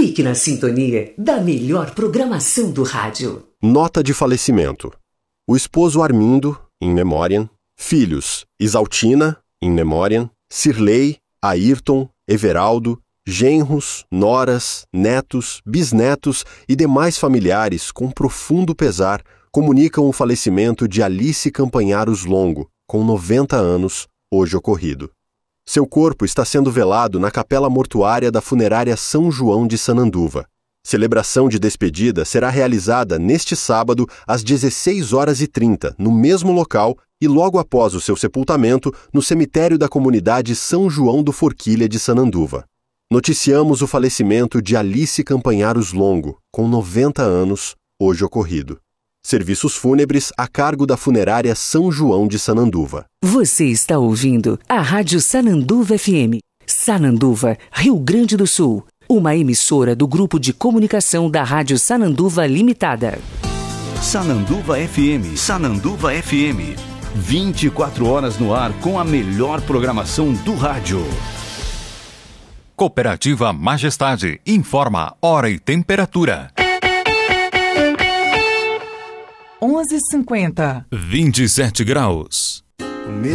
Fique na sintonia da melhor programação do rádio. Nota de falecimento. O esposo Armindo, in memoriam. Filhos, Isaltina, in memoriam. Cirlei, Ayrton, Everaldo, genros, noras, netos, bisnetos e demais familiares, com profundo pesar, comunicam o falecimento de Alice Campanharos Longo, com 90 anos, hoje ocorrido. Seu corpo está sendo velado na capela mortuária da funerária São João de Sananduva. Celebração de despedida será realizada neste sábado às 16h30, no mesmo local e logo após o seu sepultamento no cemitério da comunidade São João do Forquilha de Sananduva. Noticiamos o falecimento de Alice Campanharos Longo, com 90 anos, hoje ocorrido. Serviços fúnebres a cargo da funerária São João de Sananduva. Você está ouvindo a Rádio Sananduva FM. Sananduva, Rio Grande do Sul. Uma emissora do Grupo de Comunicação da Rádio Sananduva Limitada. Sananduva FM. Sananduva FM. 24 horas no ar com a melhor programação do rádio. Cooperativa Majestade informa hora e temperatura. 11h50. 27 graus.